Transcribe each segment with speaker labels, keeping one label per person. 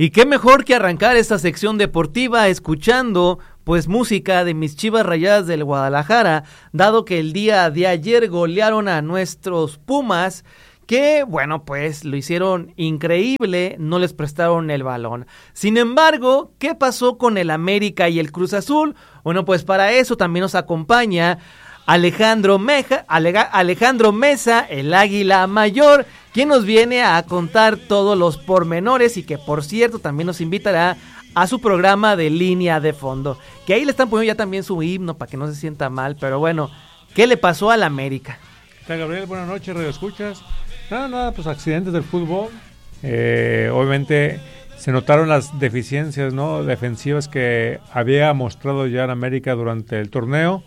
Speaker 1: Y qué mejor que arrancar esta sección deportiva escuchando pues música de mis Chivas Rayadas del Guadalajara, dado que el día de ayer golearon a nuestros Pumas, que bueno pues lo hicieron increíble, no les prestaron el balón. Sin embargo, ¿qué pasó con el América y el Cruz Azul? Bueno, pues para eso también nos acompaña Alejandro Mesa, el Águila Mayor, quien nos viene a contar todos los pormenores y que por cierto también nos invitará a su programa de Línea de Fondo, que ahí le están poniendo ya también su himno para que no se sienta mal, pero bueno, ¿qué le pasó al América?
Speaker 2: Hola Gabriel, buenas noches, Radio Escuchas. Nada, pues accidentes del fútbol. Obviamente se notaron las deficiencias, ¿no?, defensivas que había mostrado ya en América durante el torneo.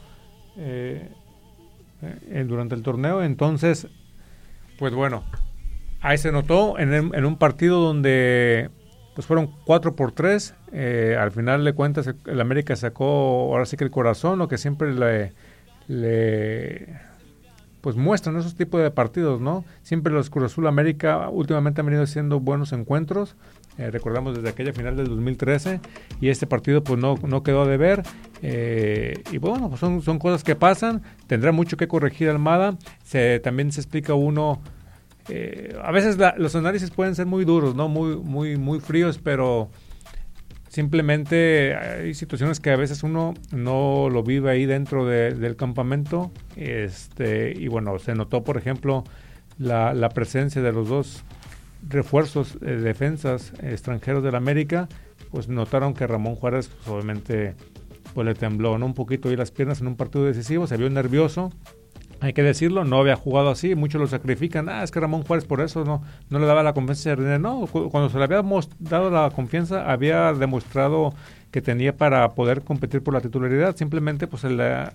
Speaker 2: Entonces, pues bueno, ahí se notó en un partido donde pues fueron 4-3, al final de cuentas el América sacó ahora sí que el corazón, lo que siempre le pues muestran esos tipos de partidos, ¿no? Siempre los Cruz Azul América últimamente han venido haciendo buenos encuentros, recordamos desde aquella final del 2013, y este partido pues no quedó a deber, y bueno, pues son cosas que pasan, tendrá mucho que corregir Almada, también se explica uno, a veces los análisis pueden ser muy duros, ¿no? Muy fríos, pero simplemente hay situaciones que a veces uno no lo vive ahí dentro del campamento, y bueno, se notó por ejemplo la presencia de los dos refuerzos, defensas extranjeros del América, pues notaron que Ramón Juárez pues obviamente pues le tembló, ¿no?, un poquito ahí las piernas en un partido decisivo, se vio nervioso, hay que decirlo, no había jugado así, muchos lo sacrifican, es que Ramón Juárez por eso no le daba la confianza a René, no, cuando se le había dado la confianza había demostrado que tenía para poder competir por la titularidad, simplemente pues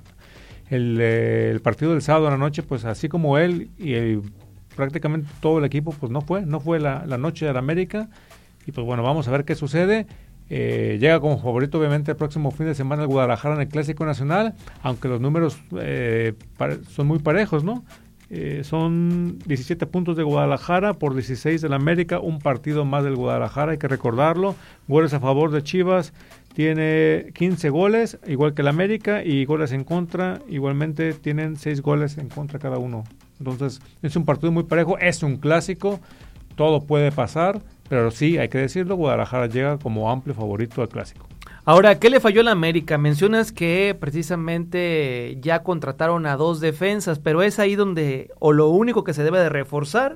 Speaker 2: el partido del sábado en la noche, pues así como él y prácticamente todo el equipo, pues no fue la noche del América, y pues bueno, vamos a ver qué sucede. Llega como favorito obviamente el próximo fin de semana el Guadalajara en el Clásico Nacional, aunque los números son muy parejos, ¿no? Son 17 puntos de Guadalajara por 16 del América, un partido más del Guadalajara, hay que recordarlo. Goles a favor de Chivas, tiene 15 goles, igual que el América, y goles en contra, igualmente tienen 6 goles en contra cada uno. Entonces es un partido muy parejo, es un clásico, todo puede pasar, pero sí, hay que decirlo, Guadalajara llega como amplio favorito al clásico.
Speaker 1: Ahora, ¿qué le falló a la América? Mencionas que precisamente ya contrataron a 2 defensas, pero es ahí donde, o lo único que se debe de reforzar.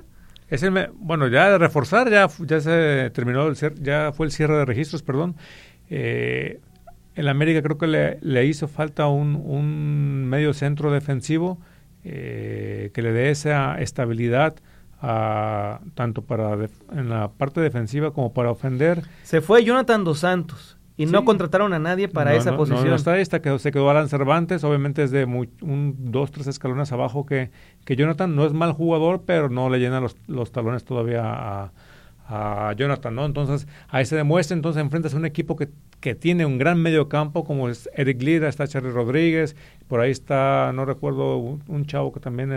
Speaker 2: Ya de reforzar, ya se terminó, ya fue el cierre de registros, perdón. El América creo que le hizo falta un medio centro defensivo que le dé esa estabilidad, tanto en la parte defensiva como para ofender. Se fue Jonathan Dos Santos y no contrataron a nadie para esa posición. No está, se quedó Alan Cervantes, obviamente es de 2-3 escalones abajo que Jonathan. No es mal jugador, pero no le llena los talones todavía a Jonathan, ¿no? Entonces ahí se demuestra, entonces enfrentas a un equipo que tiene un gran medio campo como es Eric Lira, está Charly Rodríguez, por ahí está, no recuerdo, un chavo que también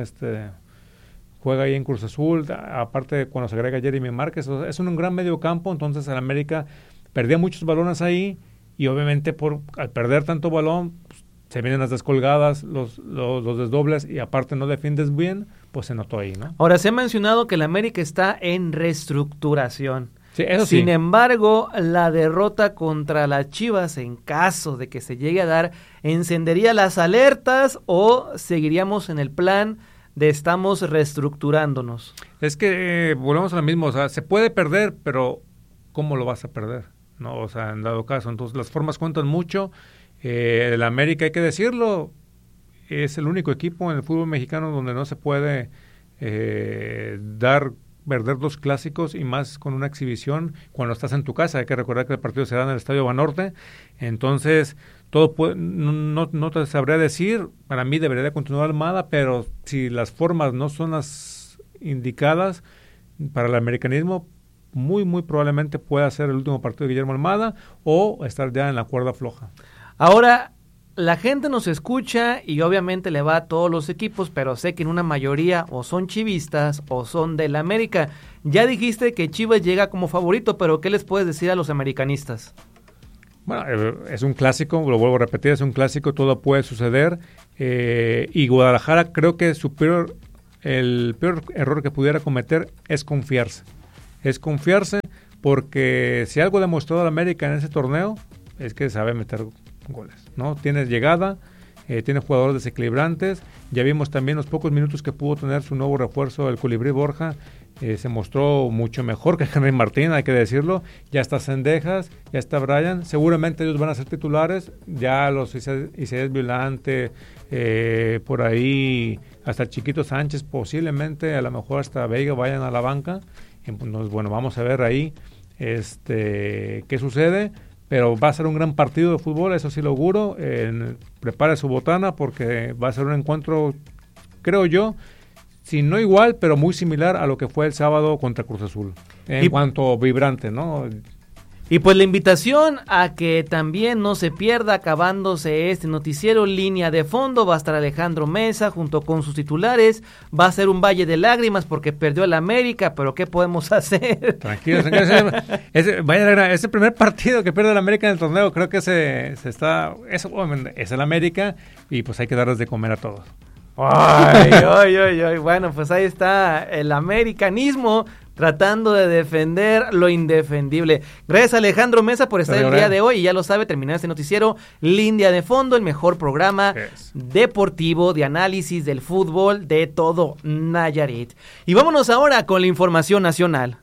Speaker 2: juega ahí en Cruz Azul, aparte de cuando se agrega Jeremy Márquez, es un gran medio campo, entonces el América perdía muchos balones ahí, y obviamente al perder tanto balón, pues, se vienen las descolgadas, los desdobles, y aparte no defiendes bien, pues se notó ahí, ¿no? Ahora, se ha mencionado que el América está en reestructuración. Sí, eso sí. Sin embargo, la derrota contra las Chivas, en caso de que se llegue a dar, ¿encendería las alertas o seguiríamos en el plan de estamos reestructurándonos? Es que volvemos a lo mismo, o sea, se puede perder, pero ¿cómo lo vas a perder? ¿No? O sea, en dado caso, entonces las formas cuentan mucho. El América, hay que decirlo, es el único equipo en el fútbol mexicano donde no se puede perder 2 clásicos, y más con una exhibición cuando estás en tu casa. Hay que recordar que el partido se da en el Estadio Banorte, entonces no te sabría decir, para mí debería de continuar Almada, pero si las formas no son las indicadas para el americanismo, muy probablemente pueda ser el último partido de Guillermo Almada o estar ya en la cuerda floja. Ahora,
Speaker 1: la gente nos escucha y obviamente le va a todos los equipos, pero sé que en una mayoría o son chivistas o son del América. Ya dijiste que Chivas llega como favorito, pero ¿qué les puedes decir a los americanistas?
Speaker 2: Bueno, es un clásico, lo vuelvo a repetir, es un clásico, todo puede suceder. Y Guadalajara creo que el peor error que pudiera cometer es confiarse. Es confiarse porque si algo ha demostrado el América en ese torneo es que sabe meter goles, ¿no? Tiene llegada, tiene jugadores desequilibrantes. Ya vimos también los pocos minutos que pudo tener su nuevo refuerzo, el Colibrí Borja. Se mostró mucho mejor que Henry Martín, hay que decirlo. Ya está Cendejas, ya está Brian. Seguramente ellos van a ser titulares. Ya los Isaías Violante, por ahí hasta el Chiquito Sánchez, posiblemente, a lo mejor hasta Veiga vayan a la banca. Entonces, bueno, vamos a ver ahí qué sucede. Pero va a ser un gran partido de fútbol, eso sí lo auguro. Prepare su botana porque va a ser un encuentro, creo yo, si no igual, pero muy similar a lo que fue el sábado contra Cruz Azul. En cuanto vibrante, ¿no?
Speaker 1: Y pues la invitación a que también no se pierda, acabándose este noticiero, Línea de Fondo, va a estar Alejandro Mesa junto con sus titulares, va a ser un valle de lágrimas porque perdió el América, pero ¿qué podemos hacer?
Speaker 2: Tranquilos, ese primer partido que pierde el América en el torneo, creo que es el América y pues hay que darles de comer a todos.
Speaker 1: Ay, bueno, pues ahí está el americanismo tratando de defender lo indefendible. Gracias Alejandro Mesa por estar el día de hoy y ya lo sabe, terminar este noticiero Línea de Fondo, el mejor programa deportivo de análisis del fútbol de todo Nayarit. Y vámonos ahora con la información nacional.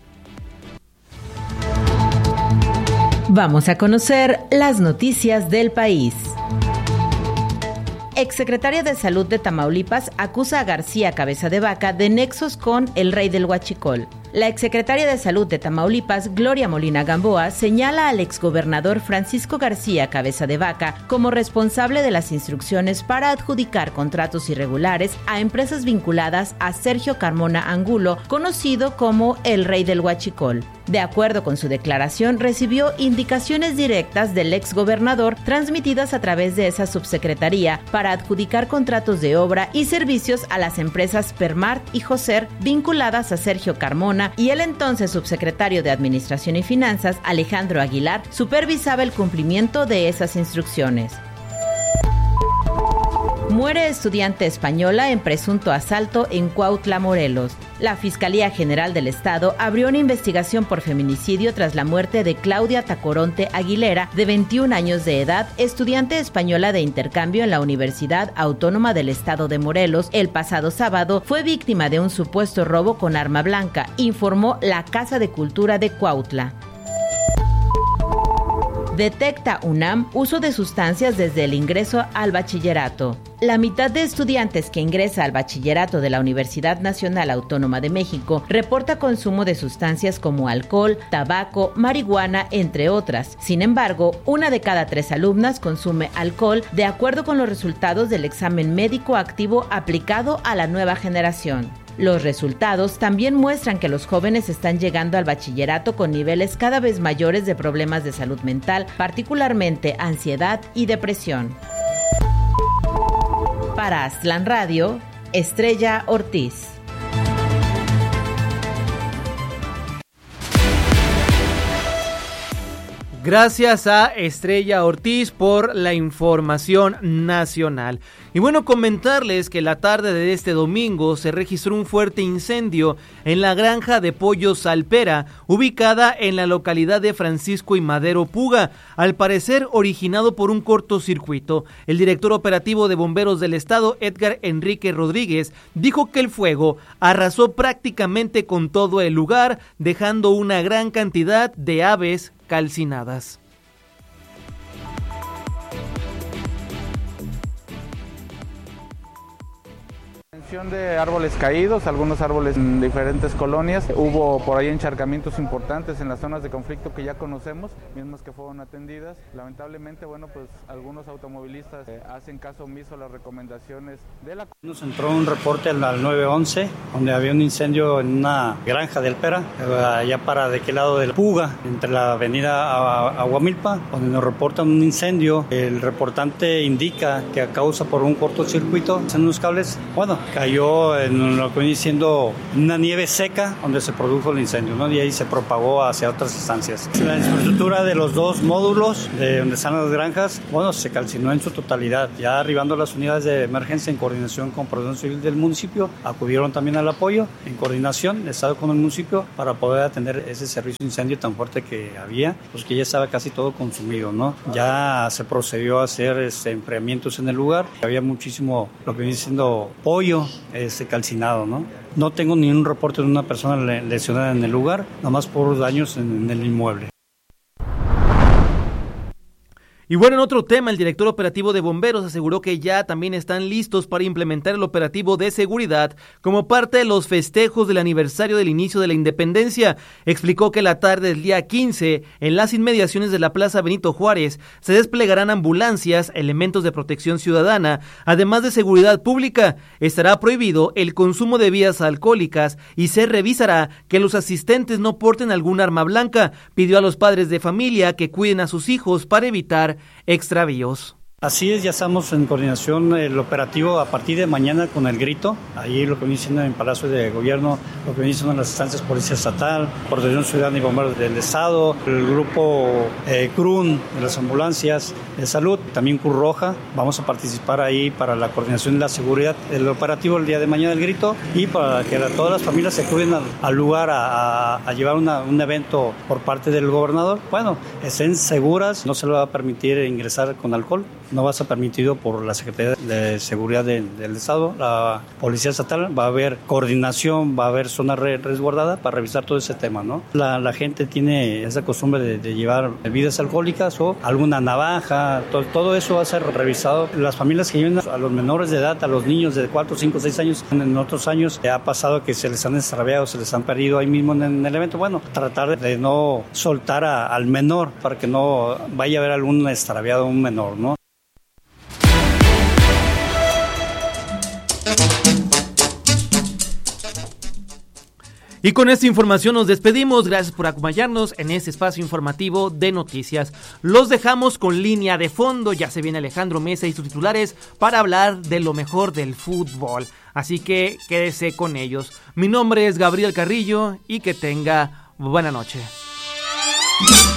Speaker 3: Vamos a conocer las noticias del país. Exsecretaria de Salud de Tamaulipas acusa a García Cabeza de Vaca de nexos con el rey del huachicol. La exsecretaria de Salud de Tamaulipas, Gloria Molina Gamboa, señala al exgobernador Francisco García Cabeza de Vaca como responsable de las instrucciones para adjudicar contratos irregulares a empresas vinculadas a Sergio Carmona Angulo, conocido como el rey del huachicol. De acuerdo con su declaración, recibió indicaciones directas del exgobernador transmitidas a través de esa subsecretaría para adjudicar contratos de obra y servicios a las empresas Permart y Joser vinculadas a Sergio Carmona, y el entonces subsecretario de Administración y Finanzas, Alejandro Aguilar, supervisaba el cumplimiento de esas instrucciones. Muere estudiante española en presunto asalto en Cuautla, Morelos. La Fiscalía General del Estado abrió una investigación por feminicidio tras la muerte de Claudia Tacoronte Aguilera, de 21 años de edad, estudiante española de intercambio en la Universidad Autónoma del Estado de Morelos. El pasado sábado fue víctima de un supuesto robo con arma blanca, informó la Casa de Cultura de Cuautla. Detecta UNAM uso de sustancias desde el ingreso al bachillerato. La mitad de estudiantes que ingresa al bachillerato de la Universidad Nacional Autónoma de México reporta consumo de sustancias como alcohol, tabaco, marihuana, entre otras. Sin embargo, 1 de cada 3 alumnas consume alcohol, de acuerdo con los resultados del examen médico activo aplicado a la nueva generación. Los resultados también muestran que los jóvenes están llegando al bachillerato con niveles cada vez mayores de problemas de salud mental, particularmente ansiedad y depresión. Para Aztlán Radio, Estrella Ortiz.
Speaker 1: Gracias a Estrella Ortiz por la información nacional. Y bueno, comentarles que la tarde de este domingo se registró un fuerte incendio en la granja de pollos Alpera, ubicada en la localidad de Francisco y Madero Puga, al parecer originado por un cortocircuito. El director operativo de Bomberos del Estado, Edgar Enrique Rodríguez, dijo que el fuego arrasó prácticamente con todo el lugar, dejando una gran cantidad de aves calcinadas.
Speaker 4: Cuestión de árboles caídos, algunos árboles en diferentes colonias. Hubo por ahí encharcamientos importantes en las zonas de conflicto que ya conocemos, mismas que fueron atendidas. Lamentablemente, bueno, pues algunos automovilistas hacen caso omiso a las recomendaciones de la...
Speaker 5: Nos entró un reporte al 911, donde había un incendio en una granja de Alpera, allá para de qué lado de la Puga, entre la avenida Aguamilpa, donde nos reportan un incendio. El reportante indica que a causa por un cortocircuito en unos cables, bueno, cayó en lo que viene siendo una nieve seca donde se produjo el incendio, ¿no? Y ahí se propagó hacia otras instancias. La infraestructura de los dos módulos de donde están las granjas, bueno, se calcinó en su totalidad. Ya arribando las unidades de emergencia en coordinación con Protección Civil del municipio, acudieron también al apoyo en coordinación del Estado con el municipio para poder atender ese servicio de incendio tan fuerte que había, pues que ya estaba casi todo consumido, ¿no? Ya se procedió a hacer enfriamientos en el lugar. Había muchísimo, lo que viene siendo pollo calcinado, ¿no? No tengo ni un reporte de una persona lesionada en el lugar, nomás por daños en el inmueble.
Speaker 1: Y bueno, en otro tema, el director operativo de bomberos aseguró que ya también están listos para implementar el operativo de seguridad como parte de los festejos del aniversario del inicio de la independencia. Explicó que la tarde del día 15, en las inmediaciones de la Plaza Benito Juárez, se desplegarán ambulancias, elementos de protección ciudadana, además de seguridad pública. Estará prohibido el consumo de bebidas alcohólicas y se revisará que los asistentes no porten algún arma blanca. Pidió a los padres de familia que cuiden a sus hijos para evitar extravíos.
Speaker 5: Así es, ya estamos en coordinación el operativo a partir de mañana con el grito. Ahí lo que viene siendo en Palacio de Gobierno, lo que viene siendo en las instancias Policía Estatal, Protección Ciudadana y Bomberos del Estado, el grupo CRUN de las ambulancias de salud, también Cruz Roja. Vamos a participar ahí para la coordinación de la seguridad del operativo el día de mañana del grito y para que todas las familias se acuden al lugar a llevar un evento por parte del gobernador. Bueno, estén seguras, no se les va a permitir ingresar con alcohol. No va a ser permitido por la Secretaría de Seguridad del Estado, la Policía Estatal. Va a haber coordinación, va a haber zona resguardada para revisar todo ese tema, ¿no? La gente tiene esa costumbre de llevar bebidas alcohólicas o alguna navaja, todo eso va a ser revisado. Las familias que lleven a los menores de edad, a los niños de 4, 5, 6 años, en otros años ha pasado que se les han extraviado, se les han perdido ahí mismo en el evento. Bueno, tratar de no soltar al menor para que no vaya a haber algún extraviado, un menor, ¿no?
Speaker 1: Y con esta información nos despedimos. Gracias por acompañarnos en este espacio informativo de noticias. Los dejamos con Línea de Fondo. Ya se viene Alejandro Mesa y sus titulares para hablar de lo mejor del fútbol. Así que quédese con ellos. Mi nombre es Gabriel Carrillo y que tenga buena noche.